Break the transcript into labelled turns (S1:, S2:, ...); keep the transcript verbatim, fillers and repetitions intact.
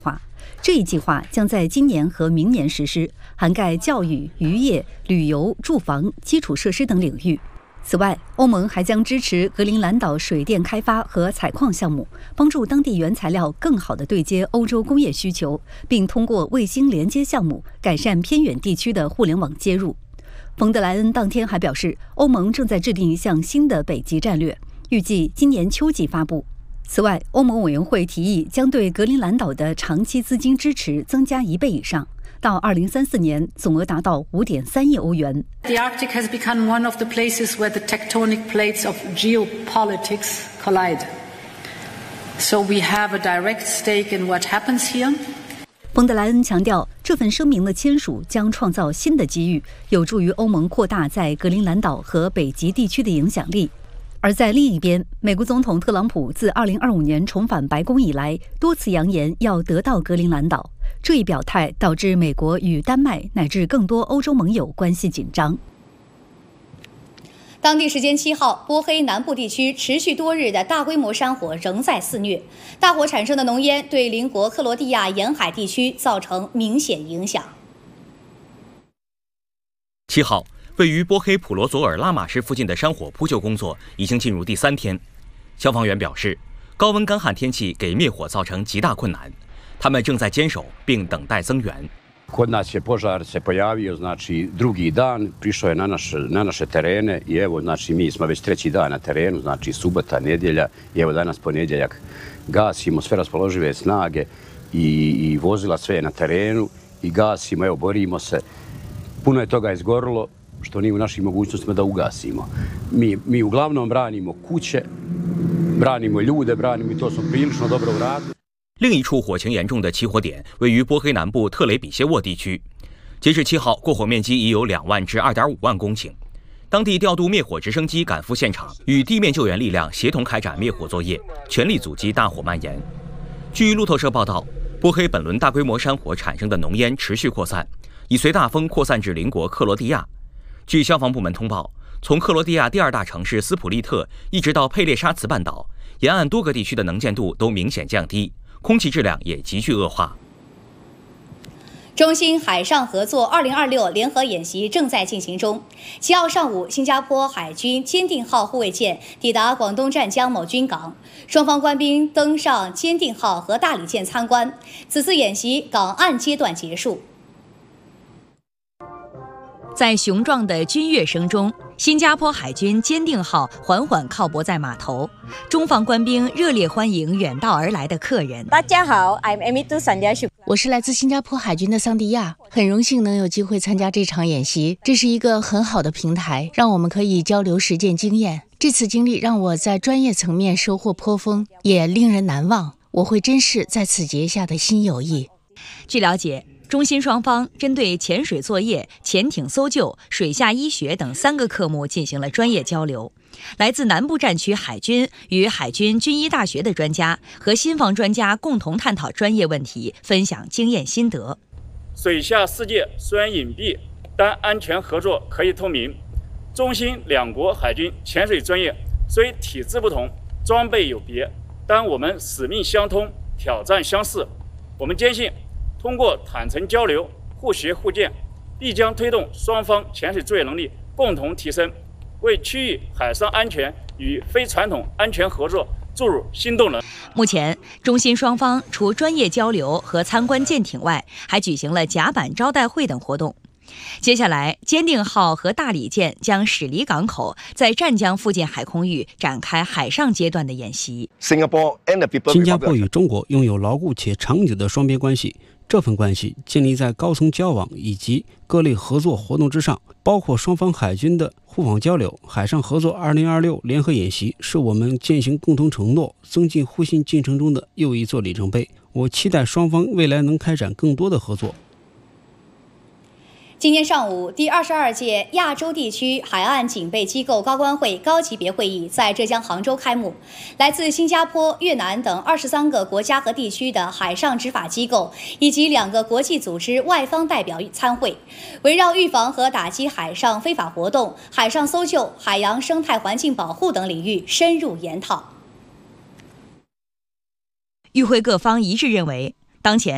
S1: 这一计划将在今年和明年实施，涵盖教育、渔业、旅游、住房、基础设施等领域。此外，欧盟还将支持格陵兰岛水电开发和采矿项目，帮助当地原材料更好地对接欧洲工业需求，并通过卫星连接项目改善偏远地区的互联网接入。冯德莱恩当天还表示，欧盟正在制定一项新的北极战略，预计今年秋季发布。此外，欧盟委员会提议将对格陵兰岛的长期资金支持增加一倍以上，到二零三四年总额达到五点三亿欧元。
S2: The Arctic has become one of the places where the tectonic plates of geopolitics collide. So we have a direct stake in what happens here.
S1: 冯德莱恩强调，这份声明的签署将创造新的机遇，有助于欧盟扩大在格陵兰岛和北极地区的影响力。而在另一边，美国总统特朗普自二零二五年重返白宫以来，多次扬言要得到格陵兰岛。这一表态导致美国与丹麦乃至更多欧洲盟友关系紧张。
S3: 当地时间七号，波黑南部地区持续多日的大规模山火仍在肆虐，大火产生的浓烟对邻国克罗地亚沿海地区造成明显影响。
S4: 七号。位于波黑普罗佐尔拉玛市附近的山火扑救工作已经进入第三天，消防员表示，高温干旱天气给灭火造成极大困难，他们正在坚守并等待增援。
S5: Kod nas je požar se pojavio, znači drugi dan, prišao je na naše, na naše terene i evo, znači mi smo već treći dan na terenu, znači subota, nedjelja i evo danas ponedjeljak. Gasimo sve raspoložive snage i, i vozila sve na terenu i gasimo, evo, borimo se. Puno je toga izgorilo, što nije u našim mogućnostima da ugasimo. Mi, mi uglavnom branimo kuće, branimo ljude, branimo i to smo prilično dobro uradili.
S4: 另一处火情严重的起火点位于波黑南部特雷比谢沃地区，截至七号，过火面积已有两万至二点五万公顷。当地调度灭火直升机赶赴现场，与地面救援力量协同开展灭火作业，全力阻击大火蔓延。据路透社报道，波黑本轮大规模山火产生的浓烟持续扩散，已随大风扩散至邻国克罗地亚。据消防部门通报，从克罗地亚第二大城市斯普利特一直到佩列沙茨半岛，沿岸多个地区的能见度都明显降低，空气质量也急剧恶化。
S3: 中新海上合作二零二六联合演习正在进行中。七号上午，新加坡海军坚定号护卫舰抵达广东湛江某军港，双方官兵登上坚定号和大理舰参观。此次演习港岸阶段结束。
S6: 在雄壮的军乐声中，新加坡海军坚定号缓缓靠泊在码头，中方官兵热烈欢迎远道而来的客人。
S7: 大家好 ，I'm Amitu Sandhya，
S8: 我是来自新加坡海军的桑迪亚，很荣幸能有机会参加这场演习，这是一个很好的平台，让我们可以交流实践经验。这次经历让我在专业层面收获颇丰，也令人难忘。我会珍视在此结下的新友谊。
S6: 据了解，中新双方针对潜水作业、潜艇搜救、水下医学等三个科目进行了专业交流。来自南部战区海军与海军军医大学的专家和新方专家共同探讨专业问题，分享经验心得。
S9: 水下世界虽然隐蔽，但安全合作可以透明。中新两国海军潜水专业虽体制不同，装备有别，但我们使命相通，挑战相似。我们坚信，通过坦诚交流、互学互鉴，必将推动双方潜水作业能力共同提升，为区域海上安全与非传统安全合作注入新动能。
S6: 目前，中新双方除专业交流和参观舰艇外，还举行了甲板招待会等活动。接下来，坚定号和大理舰将驶离港口，在湛江附近海空域展开海上阶段的演习。
S10: 新加坡与中国拥有牢固且长久的双边关系，这份关系建立在高层交往以及各类合作活动之上，包括双方海军的互访交流。海上合作二零二六联合演习是我们践行共同承诺、增进互信进程中的又一座里程碑。我期待双方未来能开展更多的合作。
S3: 今天上午，第二十二届亚洲地区海岸警备机构高官会高级别会议在浙江杭州开幕。来自新加坡、越南等二十三个国家和地区的海上执法机构以及两个国际组织外方代表参会，围绕预防和打击海上非法活动、海上搜救、海洋生态环境保护等领域深入研讨。
S6: 与会各方一致认为，当前